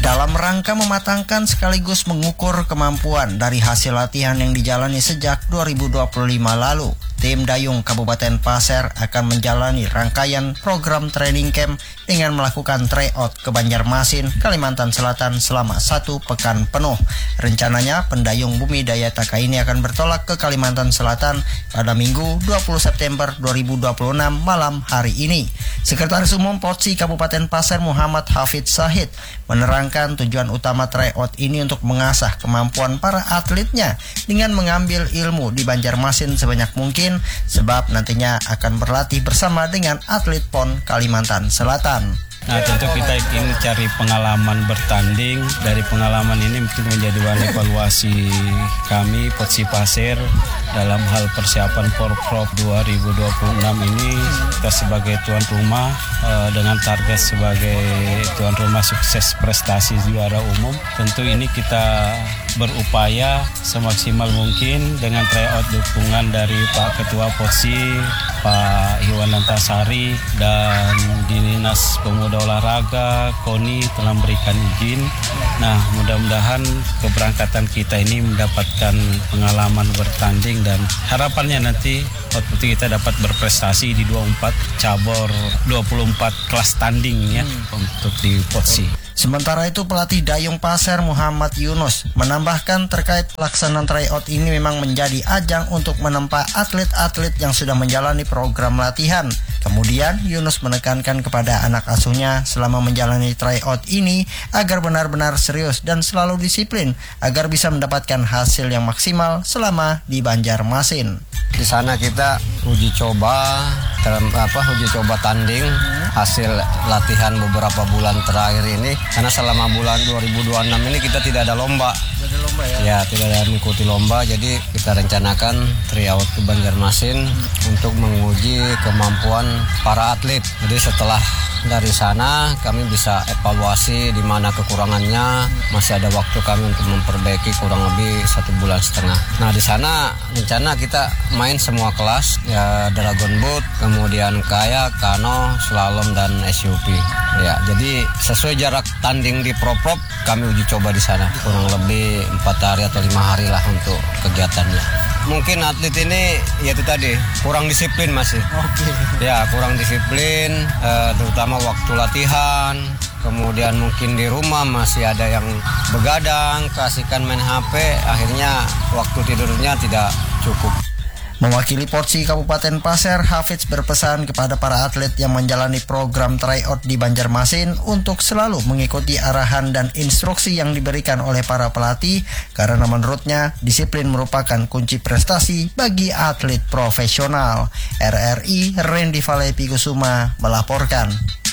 Dalam rangka mematangkan sekaligus mengukur kemampuan dari hasil latihan yang dijalani sejak 2025 lalu, tim Dayung Kabupaten Pasir akan menjalani rangkaian program training camp dengan melakukan tryout ke Banjarmasin, Kalimantan Selatan selama 1 pekan penuh. Rencananya pendayung Bumi Daya Taka ini akan bertolak ke Kalimantan Selatan pada Minggu 20 September 2026 malam hari ini. Sekretaris Umum POTSI Kabupaten Pasir Muhammad Hafidz Syahid menerangkan tujuan utama tryout ini untuk mengasah kemampuan para atletnya dengan mengambil ilmu di Banjarmasin sebanyak mungkin, sebab nantinya akan berlatih bersama dengan atlet PON Kalimantan Selatan. Nah, tentu kita ingin cari pengalaman bertanding. Dari pengalaman ini mungkin menjadi bahan evaluasi kami POTSI Pasir dalam hal persiapan Porprov 2026 ini. Kita sebagai tuan rumah dengan target sebagai tuan rumah sukses prestasi juara umum. Tentu ini kita berupaya semaksimal mungkin dengan tryout dukungan dari Pak Ketua POTSI, Pak Iwan Lantasari, dan Dinas Pemuda Olahraga, KONI telah memberikan izin. Nah, mudah-mudahan keberangkatan kita ini mendapatkan pengalaman bertanding dan harapannya nanti waktu kita dapat berprestasi di 24 cabur 24 kelas tanding ya untuk di POTSI. Sementara itu pelatih Dayung Pasir Muhammad Yunus menambahkan terkait pelaksanaan tryout ini memang menjadi ajang untuk menempa atlet-atlet yang sudah menjalani program latihan. Kemudian Yunus menekankan kepada anak asuhnya selama menjalani tryout ini agar benar-benar serius dan selalu disiplin agar bisa mendapatkan hasil yang maksimal selama di Banjarmasin. Di sana kita uji coba tanding hasil latihan beberapa bulan terakhir ini, karena selama bulan 2026 ini kita tidak ada lomba. Tidak ada mengikuti lomba, jadi kita rencanakan tryout ke Banjarmasin untuk menguji kemampuan para atlet. Jadi setelah dari sana kami bisa evaluasi di mana kekurangannya, masih ada waktu kami untuk memperbaiki kurang lebih 1,5 bulan. Nah, di sana rencana kita main semua kelas, ya Dragon Boat, kemudian kayak, kano, slalom dan SUP. Ya, jadi sesuai jarak tanding di Porprov kami uji coba di sana. Kurang lebih 4 hari atau 5 hari lah untuk kegiatannya. Mungkin atlet ini ya itu tadi kurang disiplin masih. Ya, kurang disiplin, terutama waktu latihan. Kemudian mungkin di rumah masih ada yang begadang, keasikan main HP, akhirnya waktu tidurnya tidak cukup. Mewakili POTSI Kabupaten Pasir, Hafidz berpesan kepada para atlet yang menjalani program tryout di Banjarmasin untuk selalu mengikuti arahan dan instruksi yang diberikan oleh para pelatih, karena menurutnya disiplin merupakan kunci prestasi bagi atlet profesional. RRI Randy Valepi Kusuma melaporkan.